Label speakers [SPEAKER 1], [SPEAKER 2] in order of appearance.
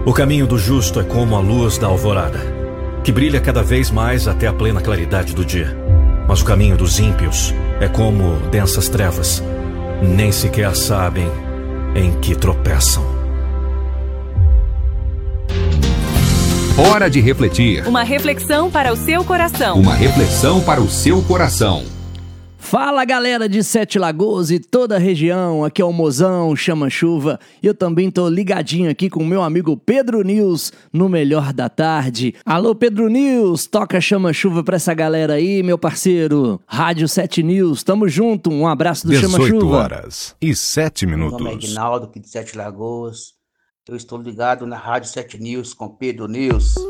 [SPEAKER 1] O caminho do justo é como a luz da alvorada, que brilha cada vez mais até a plena claridade do dia. Mas o caminho dos ímpios é como densas trevas, nem sequer sabem em que tropeçam.
[SPEAKER 2] Hora de refletir.
[SPEAKER 3] Uma reflexão para o seu coração.
[SPEAKER 2] Uma reflexão para o seu coração.
[SPEAKER 4] Fala, galera de Sete Lagoas e toda a região, aqui é o Mozão, Chama-Chuva, e eu também tô ligadinho aqui com o meu amigo Pedro News, no Melhor da Tarde. Alô, Pedro News, toca Chama-Chuva pra essa galera aí, meu parceiro. Rádio 7 News, tamo junto, um abraço do
[SPEAKER 5] 18
[SPEAKER 4] Chama-Chuva.
[SPEAKER 5] 18h07.
[SPEAKER 6] Meu nome é Aguinaldo, aqui de Sete Lagoas. Eu estou ligado na Rádio 7 News com Pedro News.